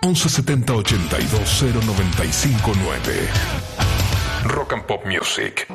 1170 82 0959. Rock and Pop Music.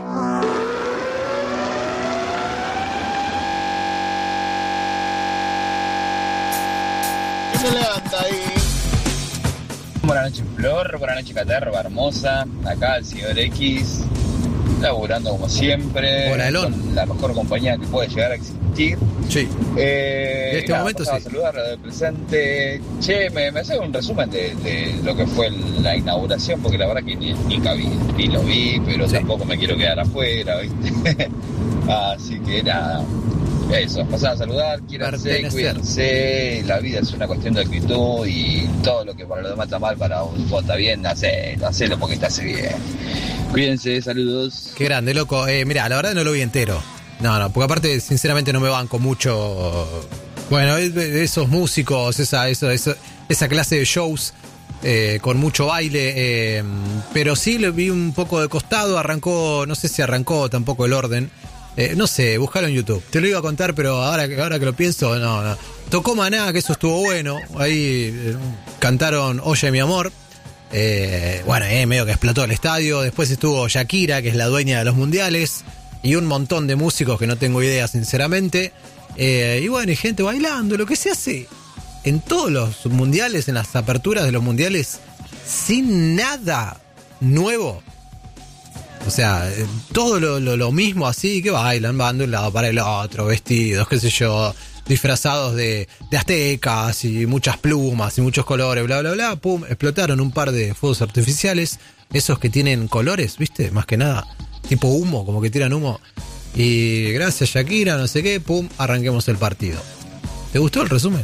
Se levanta ahí. Buenas noches, Flor. Buenas noches, Caterva hermosa. Acá el señor X, laburando como siempre. Hola, Elon. Con la mejor compañía que puede llegar a existir. Sí. En este momento sí. A saludar del presente. Che, me hace un resumen de lo que fue la inauguración, porque la verdad que ni cabí, ni lo vi, pero sí. Tampoco me quiero quedar afuera, ¿viste? Así que nada. Eso, pasar a saludar, quiéranse, cuídense, la vida es una cuestión de actitud y todo lo que para los demás está mal, para vos está bien, hacelo porque te hace bien. Cuídense, saludos. Qué grande, loco. Mirá, la verdad no lo vi entero. No, porque aparte, sinceramente, no me banco mucho. Bueno, esos músicos, esa clase de shows con mucho baile. Pero sí lo vi un poco de costado. Arrancó, no sé si arrancó tampoco el orden. No sé, buscalo en YouTube. Te lo iba a contar, pero ahora que lo pienso, no. Tocó Maná, que eso estuvo bueno. Ahí cantaron Oye, mi amor. Medio que explotó el estadio. Después estuvo Shakira, que es la dueña de los mundiales. Y un montón de músicos que no tengo idea, sinceramente. Y gente bailando. Lo que se hace en todos los mundiales, en las aperturas de los mundiales, sin nada nuevo. O sea, todo lo mismo así, que bailan, van de un lado para el otro, vestidos, qué sé yo, disfrazados de aztecas y muchas plumas y muchos colores, bla, bla, bla. Pum, explotaron un par de fuegos artificiales, esos que tienen colores, ¿viste? Más que nada, tipo humo, como que tiran humo. Y gracias Shakira, no sé qué, pum, arranquemos el partido. ¿Te gustó el resumen?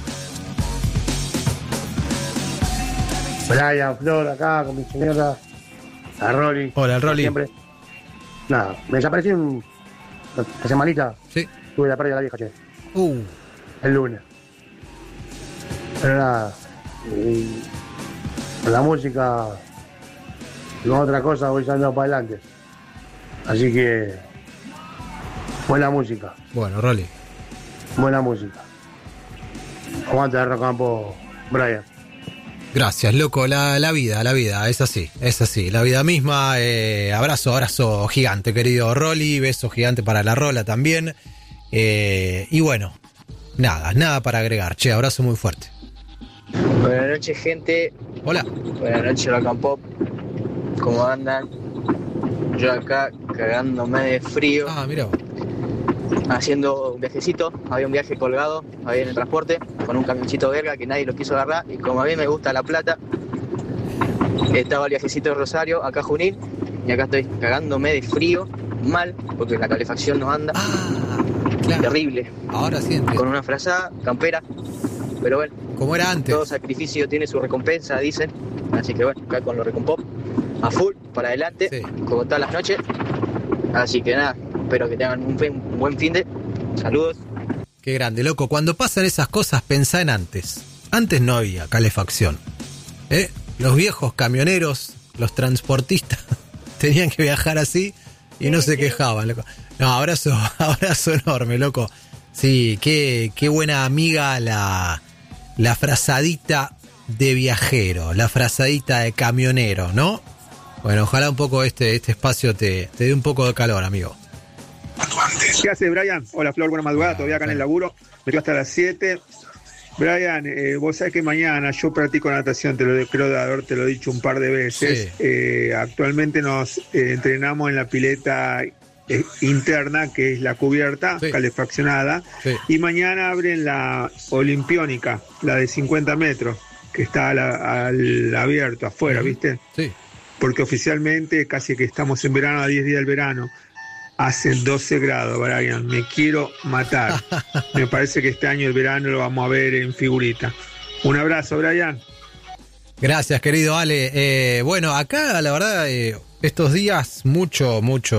Brian, Flor, acá con mi señora. A Rolly. Hola, Rolly. Siempre. Nada, me desaparecí una semanita. Sí. Tuve la pérdida de la vieja, che. El lunes. Pero nada. Con la música, no otra cosa, voy saliendo para adelante. Así que. Buena música. Bueno, Rolly. Buena música. Aguante de Rock and Pop, Brian. Gracias, loco, la vida, es así, la vida misma. Abrazo gigante, querido Rolly, beso gigante para la Rola también. Y bueno, nada para agregar, che, abrazo muy fuerte. Buenas noches, gente. Hola. Buenas noches, Rock and Pop. ¿Cómo andan? Yo acá cagándome de frío. Mira. Haciendo un viajecito, había un viaje colgado ahí en el transporte con un camioncito verga que nadie lo quiso agarrar, y como a mí me gusta La Plata, estaba el viajecito de Rosario, acá Junín, y acá estoy cagándome de frío, mal, porque la calefacción no anda. Claro. Terrible. Ahora sí. Con una frazada, campera, pero bueno. Como era antes. Todo sacrificio tiene su recompensa, dicen, así que bueno, acá con los Recompop a full, para adelante, sí. Como todas las noches, así que nada. Espero que tengan un buen fin de. Saludos. Qué grande, loco. Cuando pasan esas cosas, pensá en antes. Antes no había calefacción. Los viejos camioneros, los transportistas, tenían que viajar así y no se quejaban, loco. No, abrazo enorme, loco. Sí, qué buena amiga la frazadita de viajero, la frazadita de camionero, ¿no? Bueno, ojalá un poco este espacio te dé un poco de calor, amigo. ¿Qué hace, Brian? Hola, Flor, buena madrugada, todavía acá en el laburo. Me quedo hasta las 7. Brian, vos sabés que mañana yo practico natación, creo de haberte lo dicho un par de veces. Sí. Actualmente nos entrenamos en la pileta interna, que es la cubierta, sí. Calefaccionada. Sí. Y mañana abren la olimpiónica, la de 50 metros, que está al abierto, afuera, ¿viste? Sí. Porque oficialmente casi que estamos en verano, a 10 días del verano. Hace 12 grados, Brian. Me quiero matar. Me parece que este año el verano lo vamos a ver en figurita. Un abrazo, Brian. Gracias, querido Ale. Bueno, acá la verdad, estos días mucha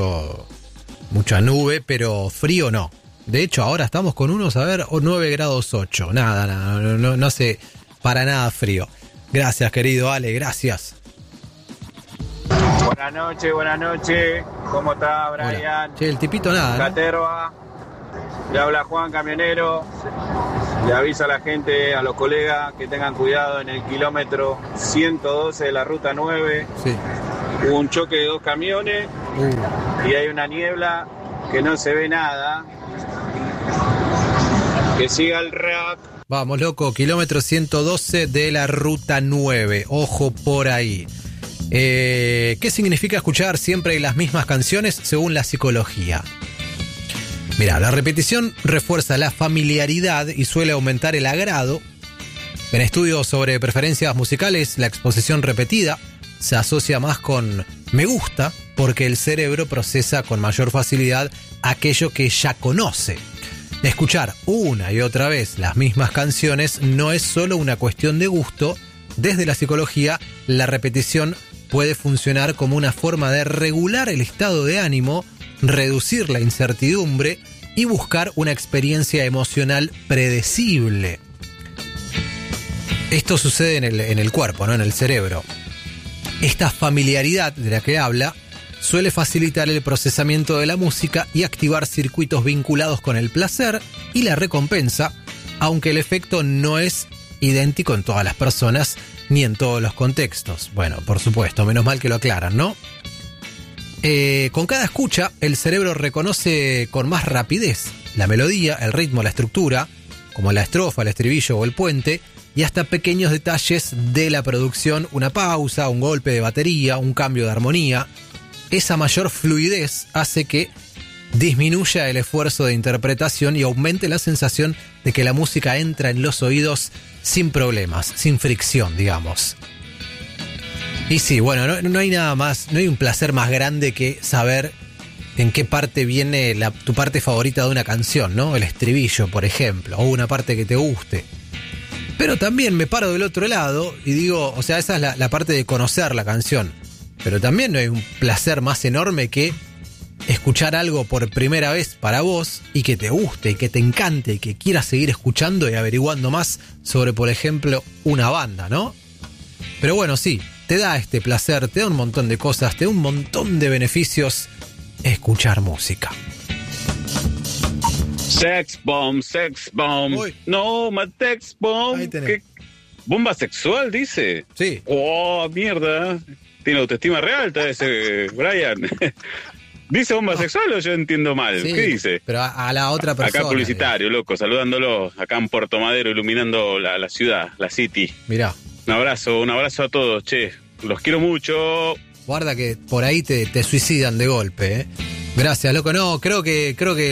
nube, pero frío no. De hecho, ahora estamos con unos, 9 grados 8. Nada, no hace para nada frío. Gracias, querido Ale, gracias. Buenas noches. ¿Cómo está, Brian? Hola. Che, el tipito nada, ¿no? Caterva. Le habla Juan Camionero. Le aviso a la gente, a los colegas, que tengan cuidado en el kilómetro 112 de la ruta 9. Sí. Hubo un choque de 2 camiones y hay una niebla que no se ve nada. Que siga el rock. Vamos, loco, kilómetro 112 de la ruta 9. Ojo por ahí. ¿Qué significa escuchar siempre las mismas canciones según la psicología? Mirá, la repetición refuerza la familiaridad y suele aumentar el agrado. En estudios sobre preferencias musicales, la exposición repetida se asocia más con me gusta porque el cerebro procesa con mayor facilidad aquello que ya conoce. Escuchar una y otra vez las mismas canciones no es solo una cuestión de gusto. Desde la psicología, la repetición puede funcionar como una forma de regular el estado de ánimo, reducir la incertidumbre y buscar una experiencia emocional predecible. Esto sucede en el cuerpo, ¿no? En el cerebro. Esta familiaridad de la que habla suele facilitar el procesamiento de la música y activar circuitos vinculados con el placer y la recompensa, aunque el efecto no es idéntico en todas las personas ni en todos los contextos. Bueno, por supuesto, menos mal que lo aclaran, ¿no? Con cada escucha, el cerebro reconoce con más rapidez la melodía, el ritmo, la estructura, como la estrofa, el estribillo o el puente, y hasta pequeños detalles de la producción, una pausa, un golpe de batería, un cambio de armonía. Esa mayor fluidez hace que disminuya el esfuerzo de interpretación y aumente la sensación de que la música entra en los oídos sin problemas, sin fricción, digamos. Y sí, bueno, no hay nada más, no hay un placer más grande que saber en qué parte viene tu parte favorita de una canción, ¿no? El estribillo, por ejemplo, o una parte que te guste. Pero también me paro del otro lado y digo, o sea, esa es la parte de conocer la canción. Pero también no hay un placer más enorme que escuchar algo por primera vez para vos y que te guste y que te encante y que quieras seguir escuchando y averiguando más sobre, por ejemplo, una banda, ¿no? Pero bueno, sí, te da este placer, te da un montón de cosas, te da un montón de beneficios escuchar música. Sex bomb. Uy. No, my sex bomb. Ahí tenés. ¿Qué? ¿Bomba sexual, dice? Sí. Oh, mierda. Tiene autoestima re alta ese Brian. ¿Dice bomba sexual o yo entiendo mal? Sí, ¿qué dice? Pero a la otra persona. Acá publicitario, loco, saludándolo acá en Puerto Madero, iluminando la ciudad, la city. Mirá. Un abrazo a todos, che. Los quiero mucho. Guarda que por ahí te suicidan de golpe, ¿eh? Gracias, loco. No, creo que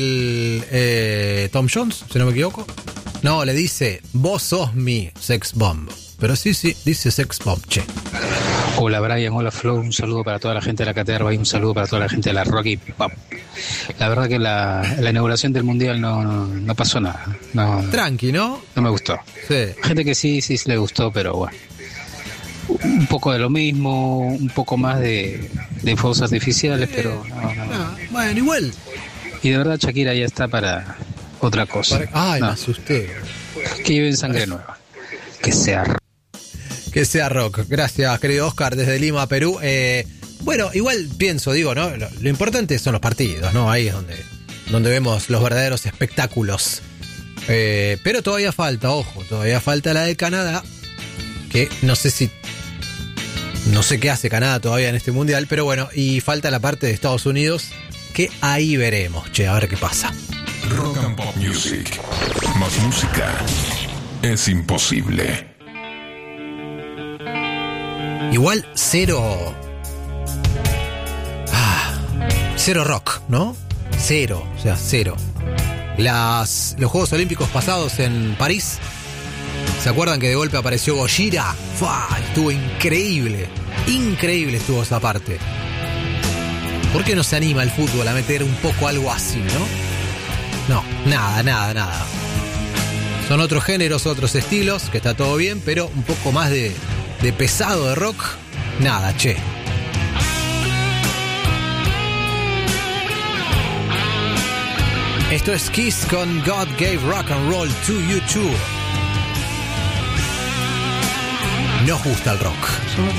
el Tom Jones, si no me equivoco. No, le dice, vos sos mi sex bomb. Pero sí, dice sex bomb, che. Hola Brian, hola Flo, un saludo para toda la gente de la Caterva y un saludo para toda la gente de la Rocky Pop. La verdad que la inauguración del Mundial no pasó nada. No, tranqui, ¿no? No me gustó. Sí. Gente que sí le gustó, pero bueno. Un poco de lo mismo, un poco más de fuegos artificiales, pero no. Bueno, igual. Y de verdad Shakira ya está para otra cosa. Ay, me asusté. Que lleven sangre nueva. Que sea rock. Gracias, querido Oscar, desde Lima, Perú. Bueno, igual pienso, digo, ¿no? Lo importante son los partidos, ¿no? Ahí es donde vemos los verdaderos espectáculos. Pero todavía falta, ojo, todavía falta la de Canadá, que no sé qué hace Canadá todavía en este mundial, pero bueno, y falta la parte de Estados Unidos, que ahí veremos, che, a ver qué pasa. Rock and Pop Music. Más música es imposible. Igual cero rock, ¿no? Cero. Los Juegos Olímpicos pasados en París, ¿se acuerdan que de golpe apareció Gojira? Estuvo increíble estuvo esa parte. ¿Por qué no se anima el fútbol a meter un poco algo así, no? No, nada. Son otros géneros, otros estilos, que está todo bien, pero un poco más de pesado de rock, nada, che. Esto es Kiss con God Gave Rock and Roll to You Too. Nos gusta el rock.